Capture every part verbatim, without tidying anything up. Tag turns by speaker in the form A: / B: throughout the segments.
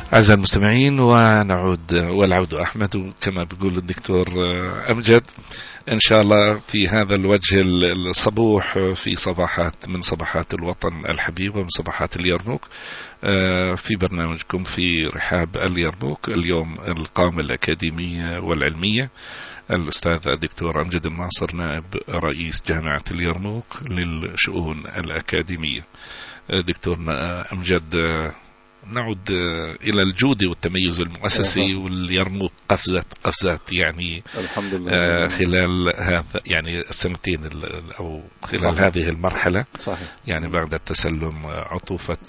A: أعزائي المستمعين، ونعود والعود أحمد كما بيقول الدكتور أمجد إن شاء الله في هذا الوجه الصبوح في صباحات من صباحات الوطن الحبيب ومن صباحات اليرموك في برنامجكم في رحاب اليرموك. اليوم القامة الأكاديمية والعلمية الأستاذ الدكتور أمجد الناصر نائب رئيس جامعة اليرموك للشؤون الأكاديمية. دكتور أمجد، نعود إلى الجودة والتميز المؤسسي واليرموك قفزت قفزات يعني
B: الحمد لله
A: خلال هذا يعني السنتين أو خلال صحيح. هذه المرحلة
B: صحيح.
A: يعني بعد التسلم عطوفة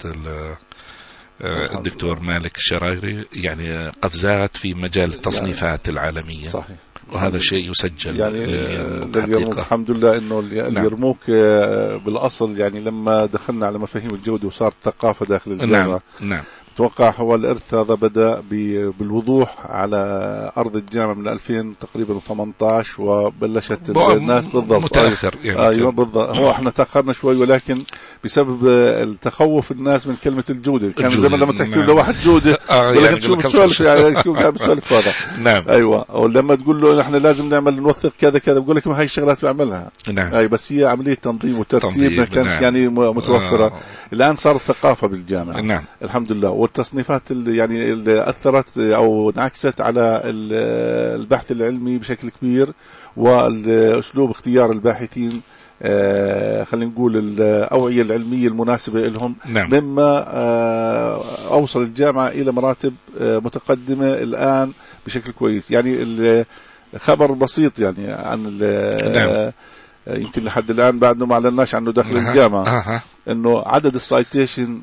A: الدكتور مالك الشرايري يعني قفزات في مجال التصنيفات يعني العالمية
B: صحيح.
A: وهذا شيء يسجل
B: يعني اليرموك الحمد لله انه اليرموك نعم. بالاصل يعني لما دخلنا على مفاهيم الجودة وصارت ثقافة داخل الجامعة
A: نعم. نعم.
B: اتوقع هو الارث هذا بدا بالوضوح على ارض الجامعه من ألفين تقريبا وثمانية عشر، وبلشت الناس بالضبط
A: متاخر يعني
B: ايوه بالضبط. هو احنا تاخرنا شوي، ولكن بسبب التخوف الناس من كلمه الجوده. كان زمان لما تحكي له واحد جوده يقول لك شو بتسولف يعني شو قاعد بتسولف هذا.
A: نعم
B: ايوه. ولما تقول له احنا لازم نعمل نوثق كذا كذا بقول لك ما هي الشغلات بعملها.
A: نعم.
B: اي بس هي عمليه تنظيم وترتيب ما كانش نعم. يعني متوفره. آه. الان صارت ثقافه بالجامعه.
A: نعم.
B: الحمد لله. والتصنيفات اللي يعني اللي أثرت أو انعكست على البحث العلمي بشكل كبير، والأسلوب اختيار الباحثين آه خلينا نقول الأوعية العلمية المناسبة لهم.
A: نعم.
B: مما آه أوصل الجامعة إلى مراتب آه متقدمة الآن بشكل كويس. يعني خبر بسيط يعني عن
A: نعم.
B: يمكن لحد الآن بعد ما أعلناش عنه داخل أه. الجامعة
A: أه.
B: إنه عدد السايتيشن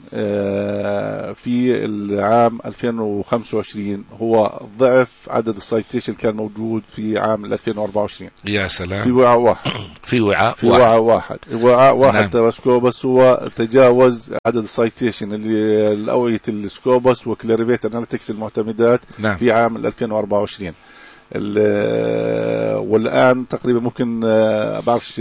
B: في العام ألفين وخمسة وعشرين هو ضعف عدد السايتيشن كان موجود في عام ألفين وأربعة وعشرين.
A: يا سلام.
B: في وعاء واحد
A: في وعاء
B: في وعاء واحد وعاء واحد
A: نعم.
B: تراسكوبس هو تجاوز عدد السايتيشن اللي الأوعية السكوبس وكلاريفيت أناليتكس المعتمدات نعم. في عام ألفين وأربعة وعشرين. والآن تقريبا ممكن بعرفش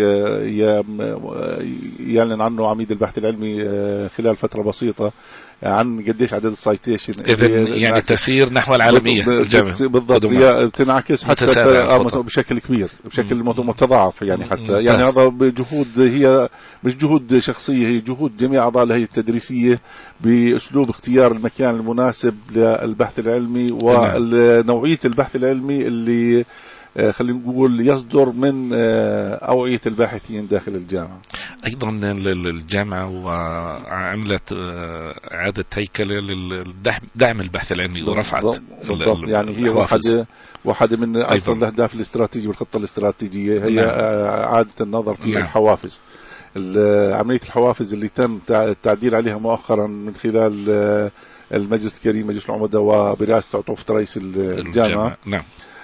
B: يعلن عنه عميد البحث العلمي خلال فترة بسيطة عن قديش عدد السايتيشن.
A: إذن يعني تسير نحو العالمية
B: بالضبط. بتنعكس حتى بشكل كبير بشكل متضاعف يعني حتى ممتاز. يعني هذا بجهود هي مش جهود شخصية، هي جهود جميع أعضاء الهيئة التدريسية بأسلوب اختيار المكان المناسب للبحث العلمي ونوعية البحث العلمي اللي خلينا نقول يصدر من أوعية الباحثين داخل الجامعة.
A: أيضا الجامعة وعملت إعادة هيكلة لدعم البحث العلمي ورفعت
B: بالضبط. يعني هي واحدة واحدة من أصل الأهداف الاستراتيجية والخطة الاستراتيجية هي نعم. إعادة النظر في نعم. الحوافز. عملية الحوافز اللي تم التعديل عليها مؤخرا من خلال المجلس الكريم مجلس العمداء وبرئاسة عطوفة رئيس الجامعة
A: نعم.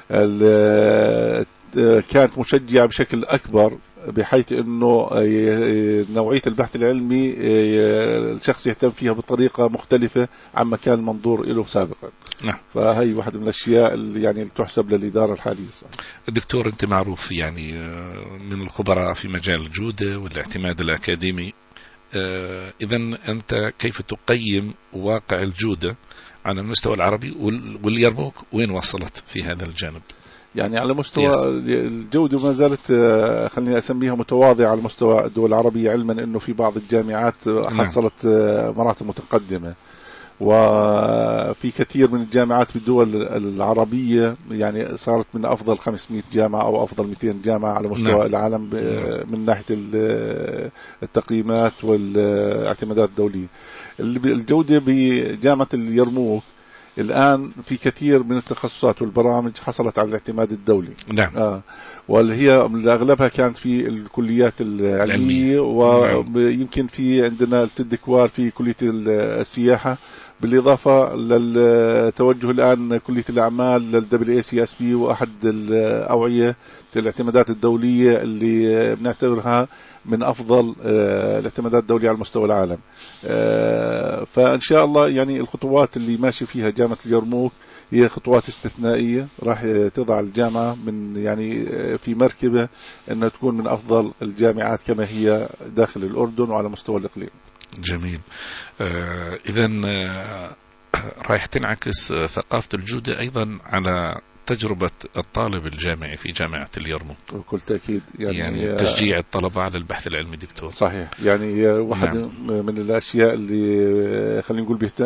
B: كانت مشجعة بشكل أكبر، بحيث أنه نوعية البحث العلمي الشخص يهتم فيها بطريقة مختلفة عما كان المنظور له سابقا.
A: نعم.
B: فهي واحدة من الأشياء اللي يعني تحسب للإدارة الحالية.
A: الدكتور أنت معروف يعني من الخبراء في مجال الجودة والاعتماد الأكاديمي، إذن أنت كيف تقيم واقع الجودة على المستوى العربي واليرموك وين وصلت في هذا الجانب؟
B: يعني على مستوى يس. الجودة ما زالت خليني أسميها متواضعة على مستوى الدول العربية، علما أنه في بعض الجامعات حصلت مراتب متقدمة، وفي كثير من الجامعات بالدول العربية يعني صارت من أفضل خمسمائة جامعة أو أفضل مئتين جامعة على مستوى نعم. العالم من ناحية التقييمات والاعتمادات الدولية. الجودة بجامعة اليرموك الآن في كثير من التخصصات والبرامج حصلت على الاعتماد الدولي.
A: نعم.
B: آه. واللي هي أغلبها كانت في الكليات العلمية، ويمكن في عندنا التدكوار في كلية السياحة، بالإضافة للتوجه الآن كلية الأعمال للدبليو اي سي اس بي، وأحد الأوعية الاعتمادات الدولية اللي بنعتبرها من أفضل الاعتمادات الدولية على مستوى العالم. فإن شاء الله يعني الخطوات اللي ماشي فيها جامعة اليرموك هي خطوات استثنائية راح تضع الجامعة من يعني في مركبة أنها تكون من أفضل الجامعات كما هي داخل الأردن وعلى مستوى الإقليم.
A: جميل. آه إذن آه رايح تنعكس ثقافة الجودة أيضا على تجربة الطالب الجامعي في جامعة اليرموك
B: بكل تأكيد.
A: يعني, يعني تشجيع الطلبة على البحث العلمي دكتور.
B: صحيح. يعني واحد نعم. من الأشياء اللي خلينا نقول بيهت...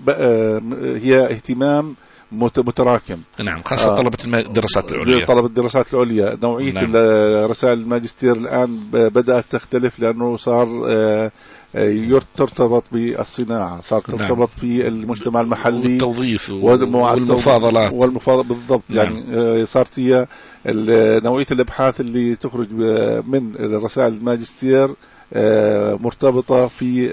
B: هي اهتمام متراكم.
A: نعم، خاصة آه طلبة الدراسات العليا.
B: طلبة الدراسات العليا نوعية نعم. رسائل الماجستير الآن بدأت تختلف، لأنه صار آه ترتبط بالصناعة، صار ترتبط نعم. في المجتمع المحلي
A: والتوظيف والمفاضلات
B: والمفاضلات بالضبط نعم. يعني صارت هي نوعية الأبحاث اللي تخرج من رسائل الماجستير مرتبطة في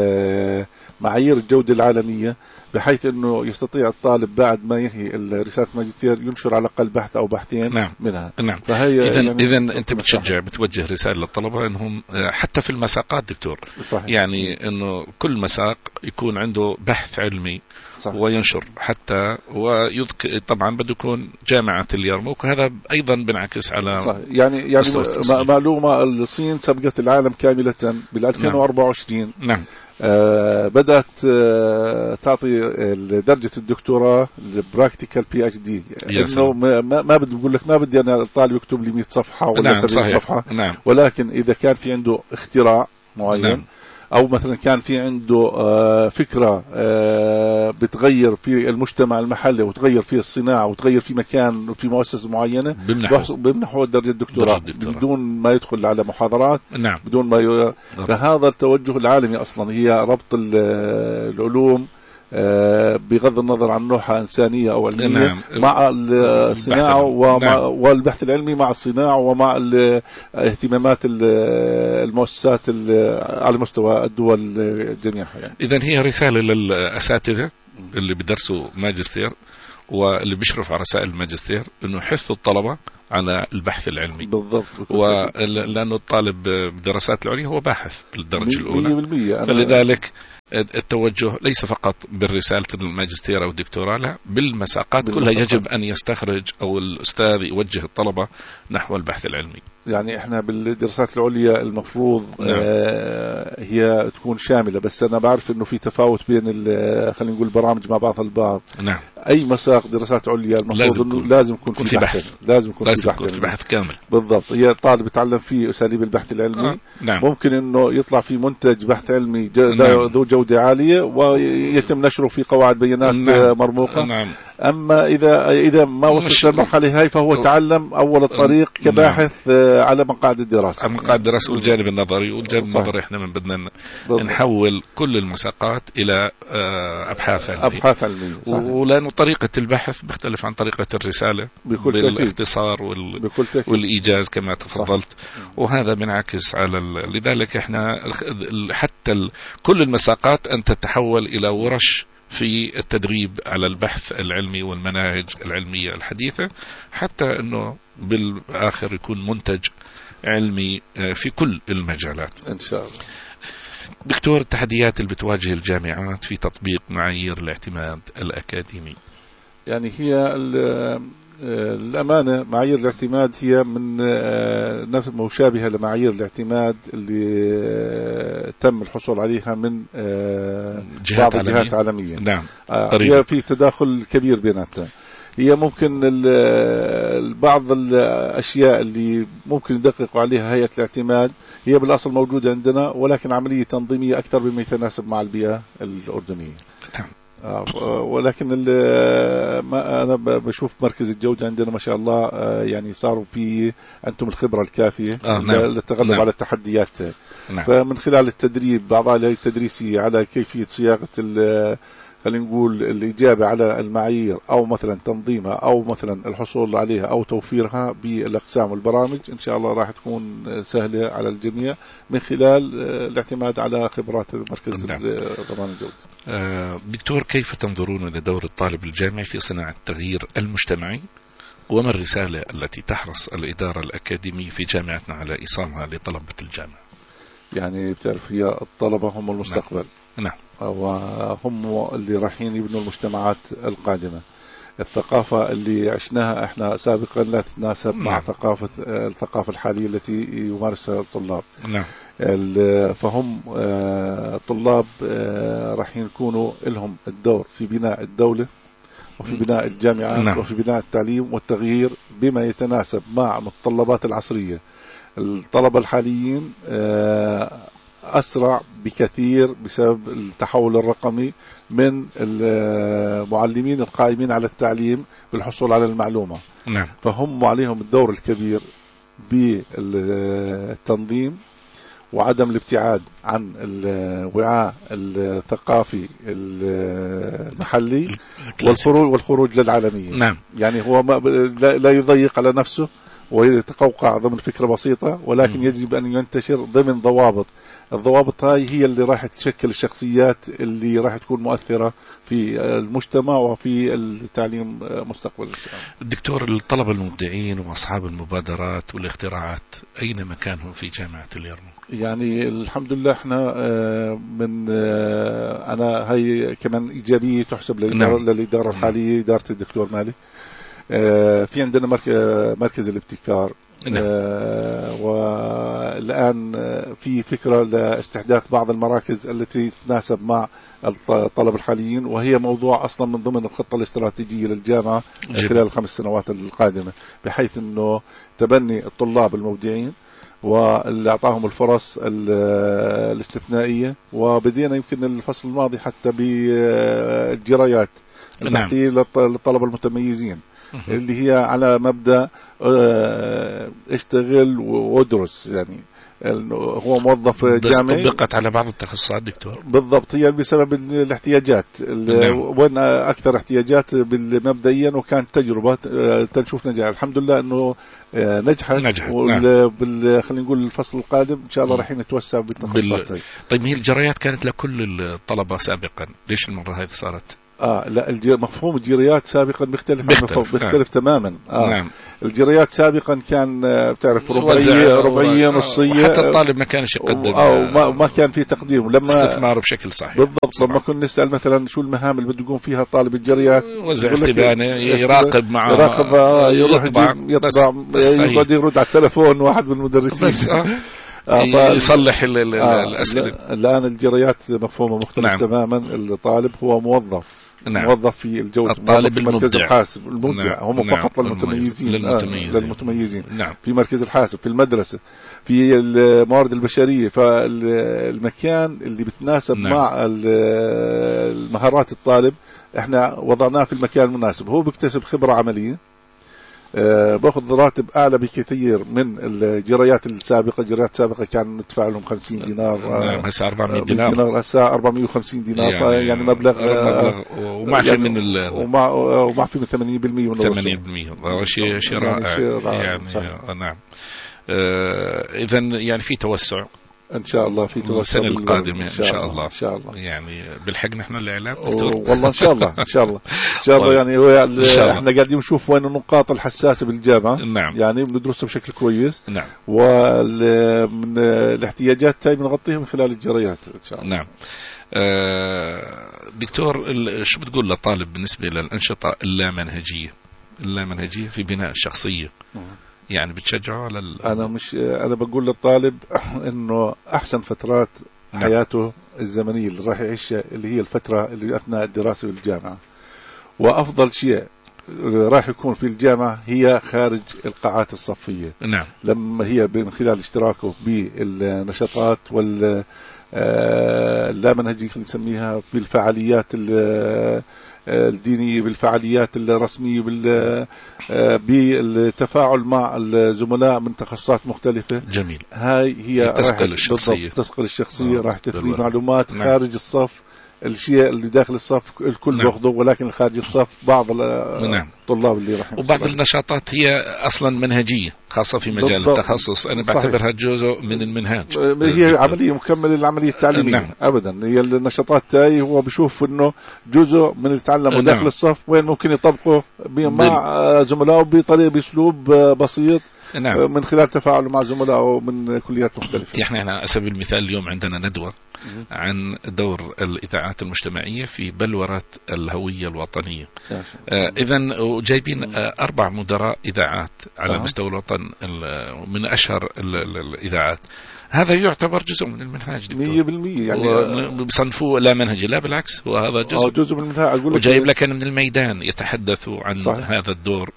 B: معايير الجودة العالمية، بحيث أنه يستطيع الطالب بعد ما ينهي رسالة الماجستير ينشر على الأقل بحث أو بحثين
A: نعم.
B: منها.
A: نعم. إذن يعني إذن أنت بتشجع بتوجه رسالة للطلبة أنهم حتى في المساقات دكتور صحيح. يعني أنه كل مساق يكون عنده بحث علمي صحيح. وينشر حتى ويذكر طبعا بده يكون جامعة اليرموك، وهذا أيضا بنعكس على
B: صحيح. يعني يعني معلومة الصين سبقت العالم كاملة بال ألفين وأربعة وعشرين
A: نعم, نعم.
B: آه بدأت آه تعطي درجة الدكتوراه البراكتيكال بي اتش دي، انه ما, ما بدي بقول لك ما بدي انا الطالب يكتب لي مئة صفحة ولا
A: نعم
B: سبعين صفحة
A: نعم.
B: ولكن اذا كان في عنده اختراع معين نعم. او مثلا كان في عنده آه فكرة آه بتغير في المجتمع المحلي وتغير في الصناعة وتغير في مكان في مؤسسة معينة بمنحه درجة الدكتوراه بدون ما يدخل على محاضرات
A: نعم.
B: بدون ما ي... فهذا التوجه العالمي اصلا هي ربط العلوم بغض النظر عن نوعها إنسانية أو علمية نعم. مع الصناعة ومع نعم. والبحث العلمي مع الصناعة ومع اهتمامات المؤسسات على مستوى الدول جميعها يعني.
A: إذن هي رسالة للأساتذة اللي بدرسوا ماجستير واللي بيشرف على رسائل الماجستير إنه يحثوا الطلبة على البحث العلمي
B: بالضبط،
A: ولأنه الطالب بدراسات العليا هو باحث بالدرجة الأولى، فلذلك التوجه ليس فقط بالرسالة الماجستير أو الدكتوراه، لا بالمساقات كلها يجب أن يستخرج أو الأستاذ يوجه الطلبة نحو البحث العلمي.
B: يعني احنا بالدراسات العليا المفروض نعم. آه هي تكون شاملة، بس أنا بعرف إنه في تفاوت بين خلينا نقول برامج مع بعض البعض.
A: نعم.
B: أي مساق دراسات عليا المفروض
A: لازم
B: إنه
A: يكون
B: لازم يكون في,
A: في
B: بحث.
A: بحث
B: لازم يكون
A: لازم
B: في بحث,
A: يكون في بحث كامل
B: بالضبط. هي طالب يتعلم فيه أساليب البحث العلمي
A: آه. نعم.
B: ممكن إنه يطلع في منتج بحث علمي
A: نعم.
B: ذو جودة عالية ويتم نشره في قواعد بيانات
A: نعم.
B: مرموقة.
A: نعم.
B: أما إذا إذا ما وصل للمرحلة هاي فهو تعلم أول الطريق كباحث نعم. على مقاعد الدراسة
A: على مقاعد الدراسة والجانب النظري. والجانب النظري إحنا من بدنا نحول كل المساقات إلى أبحاث علمية
B: أبحاث علمية
A: ولأنه طريقة البحث بتختلف عن طريقة الرسالة بالاختصار وال... والإيجاز كما تفضلت صحيح. وهذا بنعكس على ال... لذلك إحنا حتى ال... كل المساقات أن تتحول إلى ورش في التدريب على البحث العلمي والمناهج العلمية الحديثة، حتى أنه بالآخر يكون منتج علمي في كل المجالات
B: إن شاء الله.
A: دكتور، التحديات اللي بتواجه الجامعات في تطبيق معايير الاعتماد الأكاديمي؟
B: يعني هي الأمانة معايير الاعتماد هي من نفس مشابهة لمعايير الاعتماد اللي تم الحصول عليها من
A: جهات
B: بعض الجهات العالمية.
A: نعم.
B: هي في تداخل كبير بيناتها. هي ممكن بعض الأشياء اللي ممكن يدققوا عليها هيئة الاعتماد هي بالأصل موجودة عندنا، ولكن عملية تنظيمية أكثر بما يتناسب مع البيئة الأردنية.
A: نعم.
B: ولكن ما أنا بشوف مركز الجودة عندنا ما شاء الله يعني صاروا في أنتم الخبرة الكافية
A: آه نعم.
B: للتغلب
A: نعم.
B: على التحديات.
A: نعم.
B: فمن خلال التدريب بعض التدريسية على كيفية صياغة خلينا نقول الإجابة على المعايير أو مثلا تنظيمها أو مثلا الحصول عليها أو توفيرها بالأقسام والبرامج، إن شاء الله راح تكون سهلة على الجميع من خلال الاعتماد على خبرات مركز ضمان الجودة.
A: آه دكتور، كيف تنظرون لدور الطالب الجامعي في صناعة التغيير المجتمعي، وما الرسالة التي تحرص الإدارة الأكاديمية في جامعتنا على إيصالها لطلبة الجامعة؟
B: يعني بتعرف هي الطلبة هم المستقبل.
A: نعم.
B: وهم اللي رايحين يبنوا المجتمعات القادمة. الثقافة اللي عشناها احنا سابقا لا تتناسب نعم. مع ثقافة الثقافة الحالية التي يمارسها الطلاب.
A: نعم.
B: فهم طلاب راح يكونوا لهم الدور في بناء الدولة وفي بناء الجامعات نعم. وفي بناء التعليم والتغيير بما يتناسب مع المتطلبات العصرية. الطلبة الحاليين أسرع بكثير بسبب التحول الرقمي من المعلمين القائمين على التعليم بالحصول على المعلومة
A: نعم.
B: فهم عليهم الدور الكبير بالتنظيم وعدم الابتعاد عن الوعاء الثقافي المحلي والخروج والخروج للعالمية
A: نعم.
B: يعني هو ما لا يضيق على نفسه ويتقوقع ضمن فكرة بسيطة، ولكن م. يجب أن ينتشر ضمن ضوابط. الضوابط هاي هي اللي راح تشكل الشخصيات اللي راح تكون مؤثرة في المجتمع وفي التعليم مستقبلا.
A: الدكتور، الطلبة المبدعين وأصحاب المبادرات والاختراعات أين مكانهم في جامعة اليرموك؟
B: يعني الحمد لله احنا من أنا هاي كمان إيجابية تحسب للإدارة, نعم. للإدارة الحالية، إدارة الدكتور مالك. في عندنا مركز الابتكار نعم. والآن في فكرة لاستحداث بعض المراكز التي تتناسب مع الطلبة الحاليين، وهي موضوع أصلا من ضمن الخطة الاستراتيجية للجامعة جميل. خلال الخمس سنوات القادمة، بحيث أنه تبني الطلاب المبدعين واللي أعطاهم الفرص الاستثنائية. وبدينا يمكن الفصل الماضي حتى بالجرايات
A: نعم.
B: للطلبة المتميزين اللي هي على مبدأ اشتغل وادرس، يعني هو موظف جامعي.
A: بس طبقت على بعض التخصصات دكتور؟
B: بالضبط، هي بسبب الاحتياجات نعم. وين أكثر احتياجات مبدئيا، وكانت تجربة تنشوف نجاح الحمد لله أنه نجحت,
A: نجحت.
B: نعم. خلينا نقول الفصل القادم إن شاء الله راح نتوسع بالتخصصات بال...
A: طيب هي الجريات كانت لكل الطلبة سابقا، ليش المرة هذه صارت؟
B: آه لا الجي... مفهوم الجريات سابقا بيختلف
A: بيختلف,
B: بيختلف نعم. تماما آه.
A: نعم.
B: الجريات سابقا كان بتعرف ربعية ربعية نصية،
A: حتى الطالب ما كانش يقدم
B: أو ما, ما كان في تقديم لما
A: استثماره بشكل صحيح.
B: بالضبط صباح. لما كنا نسأل مثلا شو المهام اللي بده يقوم فيها طالب الجريات،
A: وزع استبانة، يراقب معه،
B: يراقب آه يروح يطبع يقعد يرد على التلفون واحد من المدرسين
A: بس آه. آه يصلح ال ال آه الأسئلة.
B: الآن الجريات مفهومة مختلف نعم. تماما. الطالب هو موظف
A: نعم.
B: موظف في الجودة،
A: الطالب
B: المركز الحاسب المبدع نعم. هم نعم. فقط للمتميزين
A: للمتميزين,
B: آه. للمتميزين.
A: نعم.
B: في مركز الحاسب، في المدرسة، في الموارد البشرية، فالمكان اللي بتناسب نعم. مع المهارات الطالب احنا وضعناه في المكان المناسب. هو بيكتسب خبرة عملية، أه باخذ راتب أعلى بكثير من الجريات السابقة. الجريات السابقة كان ندفع لهم خمسين دينار،
A: نعم هسه أربعمية دينار،
B: هسه أربعمية وخمسين دينار يعني, يعني مبلغ, مبلغ
A: وما في يعني من ال
B: وما وما في من ثمانين بالمئة من
A: ثمانين بالمئة شيء شيء رائع يعني, يعني نعم. أه إذا يعني في توسع
B: إن شاء الله، في توسع
A: السنة القادمة إن شاء الله.
B: إن شاء الله
A: يعني بالحق نحن الإعلام دكتور
B: والله إن شاء الله إن شاء الله إن شاء الله يعني هو إحنا قاعدين نشوف وين النقاط الحساسة بالجامعة
A: نعم.
B: يعني بندرسها بشكل كويس
A: نعم.
B: ومن الاحتياجات تاي بنغطيها من خلال الجريات إن شاء الله.
A: نعم. آه دكتور، شو بتقول لطالب بالنسبة للأنشطة اللامنهجية اللامنهجية في بناء الشخصية؟ يعني بتشجعه على ال...
B: أنا مش أنا بقول للطالب إنه أحسن فترات نعم. حياته الزمنية اللي راح يعيشها اللي هي الفترة اللي أثناء الدراسة بالجامعة، وأفضل شيء راح يكون في الجامعة هي خارج القاعات الصفية.
A: نعم.
B: لما هي من خلال اشتراكه بالنشاطات وال اللامنهجية نسميها بالفعاليات الدينية، بالفعاليات الرسمية، بالتفاعل مع الزملاء من تخصصات مختلفة.
A: جميل.
B: هاي هي
A: تسقل الشخصية
B: تسقل الشخصية. راح تفريد معلومات نعم. خارج الصف. الشيء اللي داخل الصف الكل نعم. بياخذه، ولكن خارج الصف بعض
A: نعم.
B: الطلاب اللي راح
A: وبعض النشاطات هي أصلا منهجية خاصة في مجال بالضبط. التخصص أنا بعتبرها جزء من المنهاج،
B: هي عملية مكملة للعملية التعليمية نعم. أبدا. هي النشاطات تاي هو بيشوف إنه جزء من التعلم نعم. داخل الصف وين ممكن يطبقه مع بال... زملائه بطريقة بأسلوب بسيط
A: نعم.
B: من خلال تفاعله مع زملائه من كليات مختلفة.
A: يعني احنا على سبيل المثال اليوم عندنا ندوة عن دور الإذاعات المجتمعية في بلورة الهوية الوطنية. آه إذن جايبين آه أربع مدراء إذاعات على آه. مستوى الوطن من أشهر ال ال الإذاعات. هذا يعتبر جزء من المنهاج
B: مية بالمية يعني
A: بصنفوه لا منهج، لا بالعكس هو هذا جزء,
B: جزء من المنهاج. أقول لك
A: وجايب لك من الميدان يتحدثوا عن صحيح. هذا الدور،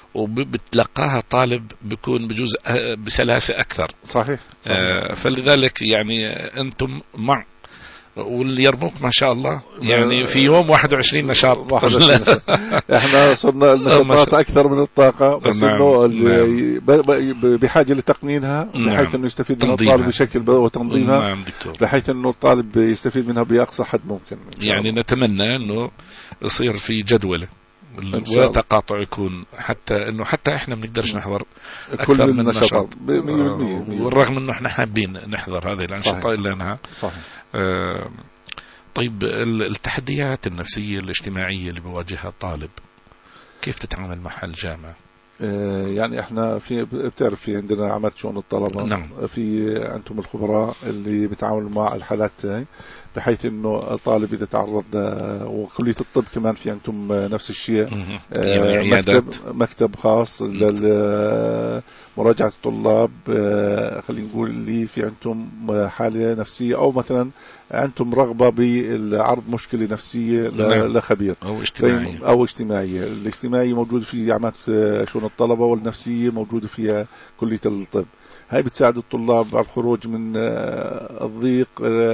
A: وبتلقاها طالب بيكون بجوز بسلاسة أكثر.
B: صحيح, صحيح.
A: آه فلذلك يعني أنتم مع واللي يرموك ما شاء الله يعني في يوم واحد وعشرين نشاط.
B: واحد وعشرين نشاط. احنا صرنا النشاطات اكثر من الطاقة، بس نعم. انه نعم. بحاجة لتقنينها بحيث نعم. انه يستفيد من الطالب بشكل وتنظيمها نعم بحيث انه الطالب يستفيد منها باقصى حد ممكن.
A: يعني نتمنى انه يصير في جدولة وتقاطع يكون، حتى انه حتى احنا ما بنقدرش نحضر اكثر
B: كل
A: من نشاط،
B: والرغم
A: انه احنا حابين نحضر هذه الانشطه الا انها
B: صحيح.
A: آه طيب التحديات النفسيه الاجتماعيه اللي بيواجهها الطالب كيف تتعامل معها الجامعه؟
B: يعني احنا في بتعرف في عندنا عملت شؤون الطلبة
A: نعم.
B: في أنتم الخبراء اللي بتعاملوا مع الحالات هاي، بحيث انه الطالب اذا تعرض، وكلية الطب كمان في أنتم نفس الشيء
A: يعني
B: مكتب, مكتب خاص لمراجعة الطلاب. خلينا نقول اللي في أنتم حالة نفسية أو مثلا أنتم رغبة بالعرض مشكلة نفسية لخبير
A: أو اجتماعية
B: أو اجتماعية. الاجتماعية موجود في جامعة شؤون الطلبة، والنفسية موجودة فيها كلية الطب. هاي بتساعد الطلاب على الخروج من الضيق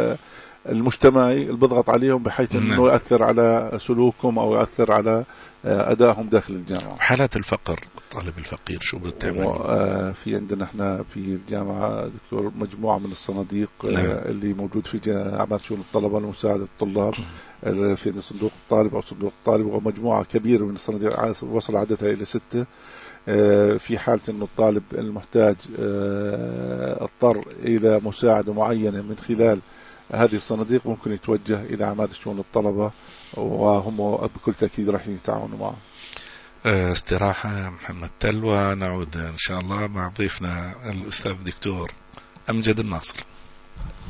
B: المجتمعي اللي بضغط عليهم، بحيث انه يؤثر على سلوكهم او يؤثر على ادائهم داخل الجامعه.
A: حالات الفقر، الطالب الفقير شو بتعمل؟
B: في عندنا احنا في الجامعه دكتور مجموعه من الصناديق نعم. اللي موجود في جامعه شؤون الطلبه لمساعده الطلاب في صندوق الطالب او صندوق الطالب، ومجموعه كبيره من الصناديق وصل عددها الى سته. في حالة أن الطالب المحتاج اضطر إلى مساعدة معينة من خلال هذه الصناديق ممكن يتوجه إلى عمادة شؤون الطلبة، وهم بكل تأكيد راح يتعاونوا معه.
A: استراحة محمد تل، ونعود إن شاء الله مع ضيفنا الأستاذ دكتور أمجد الناصر.